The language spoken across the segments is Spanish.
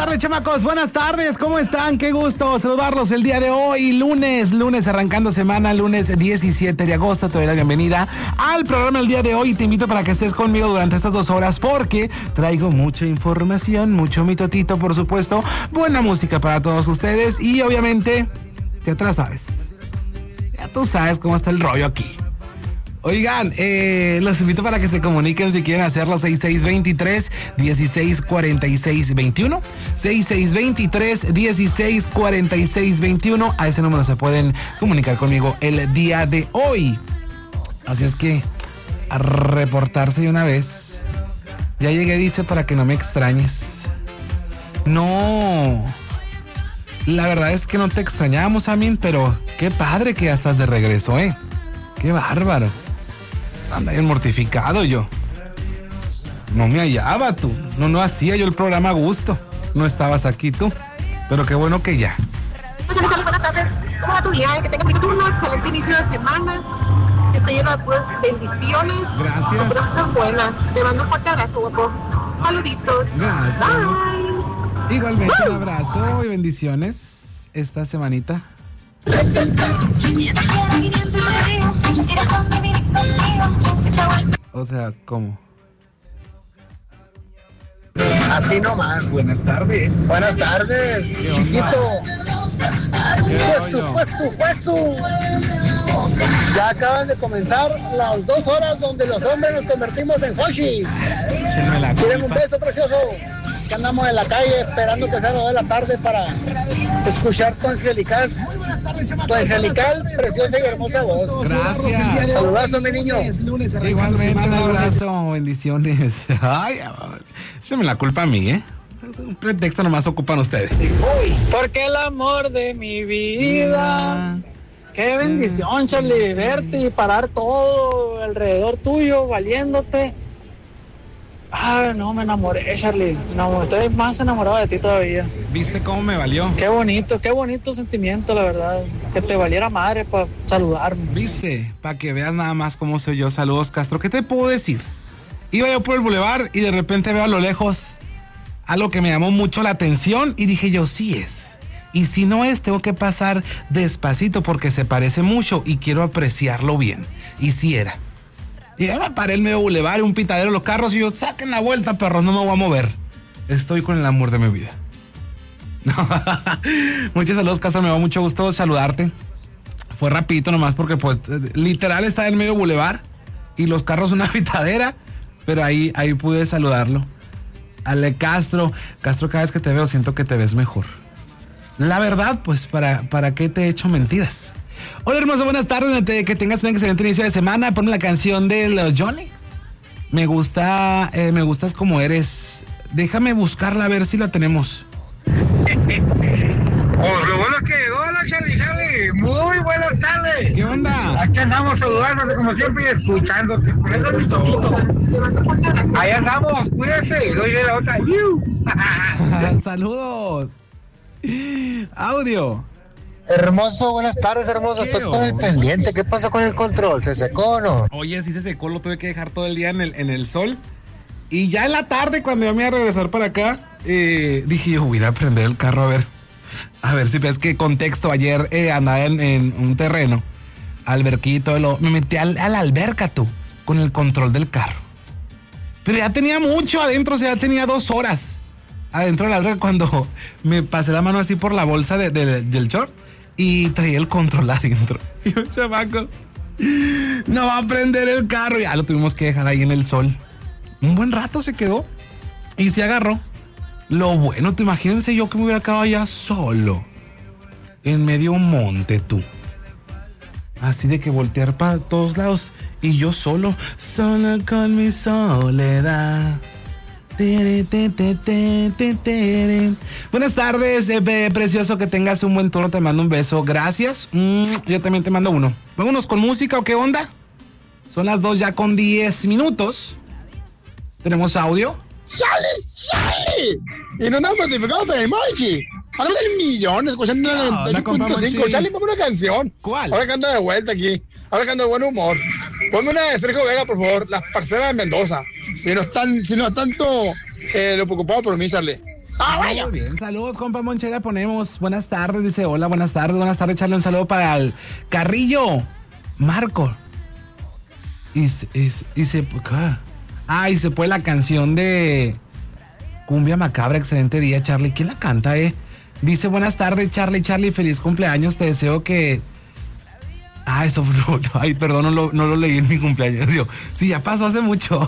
tardes, chamacos, buenas tardes, ¿cómo están? Qué gusto saludarlos el día de hoy, lunes arrancando semana, lunes 17 de agosto. Te doy la bienvenida al programa el día de hoy y te invito para que estés conmigo durante estas 2 horas porque traigo mucha información, mucho mitotito, por supuesto, buena música para todos ustedes y obviamente, te atrás sabes, ya tú sabes cómo está el rollo aquí. Oigan, los invito para que se comuniquen si quieren hacerlo. 6623-164621 6623-164621. A ese número se pueden comunicar conmigo el día de hoy. Así es que a reportarse de una vez. Ya llegué, dice, para que no me extrañes. No, la verdad es que no te extrañábamos, Amin, pero qué padre que ya estás de regreso, qué bárbaro. Anda bien mortificado yo. No me hallaba tú. No hacía yo el programa a gusto. No estabas aquí tú. Pero qué bueno que ya. Buenas tardes. ¿Cómo va tu día? Que tengas un excelente inicio de semana. Que esté lleno de puras bendiciones. Gracias. Que cosas buenas. Te mando un fuerte abrazo, guapo. Saluditos. Gracias. Bye. Igualmente un abrazo y bendiciones esta semanita. O sea, ¿cómo? Así nomás. Buenas tardes. Buenas tardes, chiquito. Fue su. Ya acaban de comenzar las 2 horas donde los hombres nos convertimos en hoshis. ¿Quieren un beso precioso? Que andamos en la calle esperando que sea las 2 de la tarde para escuchar tu angelical, preciosa y hermosa voz. Gracias. Saludazo, mi niño. Igualmente, un abrazo, bendiciones. Ay, se me la culpa a mí, Un pretexto nomás ocupan ustedes. Porque el amor de mi vida. Qué bendición, Charlie, verte y parar todo alrededor tuyo, valiéndote. Ay, no, me enamoré, Charlie. No, estoy más enamorado de ti todavía. ¿Viste cómo me valió? Qué bonito sentimiento, la verdad. Que te valiera madre para saludarme. ¿Viste? Para que veas nada más cómo soy yo. Saludos, Castro. ¿Qué te puedo decir? Iba yo por el bulevar y de repente veo a lo lejos algo que me llamó mucho la atención y dije yo, sí es. Y si no es, tengo que pasar despacito porque se parece mucho y quiero apreciarlo bien. Y sí era. Y ya me paré el medio bulevar, un pitadero de los carros y yo, saquen la vuelta, perros, no me voy a mover. Estoy con el amor de mi vida. Muchos saludos, Castro, me da mucho gusto saludarte. Fue rapidito nomás porque pues literal está en medio bulevar y los carros una pitadera, pero ahí pude saludarlo. Ale Castro, cada vez que te veo siento que te ves mejor. La verdad, pues, ¿para qué te he hecho mentiras? Hola, hermoso, buenas tardes, que tengas un excelente inicio de semana. Ponme la canción de los Johnny. Me gustas como eres. Déjame buscarla a ver si la tenemos. Lo bueno es que llegó la Charlie. Muy buenas tardes. ¿Qué onda? Aquí andamos saludándote como siempre y escuchándote. Ahí andamos, cuídese. Y luego viene la otra. Saludos. Audio. Hermoso, buenas tardes, hermoso. Estoy con el pendiente. ¿Qué pasó con el control? ¿Se secó o no? Oye, sí se secó, lo tuve que dejar todo el día en el sol. Y ya en la tarde, cuando yo me iba a regresar para acá, dije yo, voy a ir a prender el carro a ver si ves que contexto. Ayer andaba en un terreno, alberquito, me metí a la alberca tú, con el control del carro. Pero ya tenía mucho adentro, o sea, ya tenía 2 horas adentro de la alberca cuando me pasé la mano así por la bolsa del short y traía el control adentro. Y yo, chamaco, no va a prender el carro. Ya lo tuvimos que dejar ahí en el sol. Un buen rato se quedó y se agarró. Lo bueno, te imagínense yo que me hubiera quedado allá solo, en medio de un monte tú. Así de que voltear para todos lados y yo solo con mi soledad. Buenas tardes, precioso, que tengas un buen turno, te mando un beso, gracias. Yo también te mando uno. Vámonos con música, ¿o qué onda? Son las 2 ya con 10 minutos. ¿Tenemos audio? ¡Sale! Y no andamos notificados por el Mikey. Hablamos del millón, escuchando el 93.5. Charlie, ponme una canción. ¿Cuál? Ahora que ando de vuelta aquí. Ahora que ando de buen humor. Ponme una de Sergio Vega, por favor. Las parcelas de Mendoza. Si no es tanto lo preocupado por mí, Charlie. Vaya. Muy bien, saludos, compa Monche, le ponemos. Buenas tardes, dice, hola, buenas tardes, Charlie, un saludo para el Carrillo, Marco. Y se fue la canción de Cumbia Macabra, excelente día, Charlie. ¿Quién la canta, Dice, buenas tardes, Charlie, feliz cumpleaños, te deseo que... eso fue... Ay, perdón, no lo leí en mi cumpleaños. Sí, ya pasó hace mucho.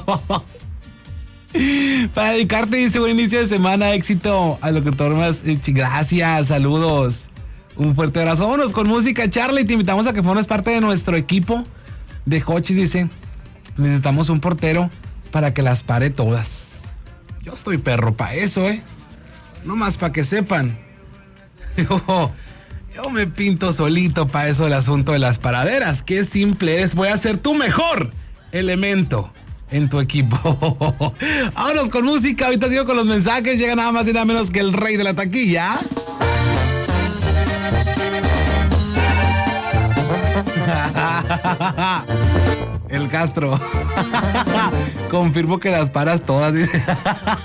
Para dedicarte, dice, buen inicio de semana, éxito a locutor más. Gracias, saludos. Un fuerte abrazo. Vámonos con música, Charlie. Te invitamos a que formes parte de nuestro equipo de Hochis. Dice, necesitamos un portero para que las pare todas. Yo estoy perro para eso, No más para que sepan. Yo me pinto solito para eso del asunto de las paraderas. Qué simple es. Voy a ser tu mejor elemento en tu equipo. Vámonos con música. Ahorita sigo con los mensajes. Llega nada más y nada menos que el rey de la taquilla. El Castro. Confirmo que las paras todas.